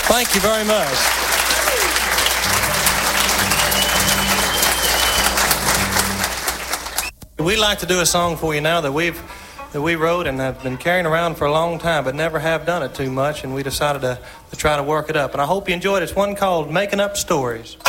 Thank you very much. We'd like to do a song for you now that we wrote and have been carrying around for a long time, but never have done it too much, and we decided to try to work it up. And I hope you enjoyed it. It's one called Making Up Stories.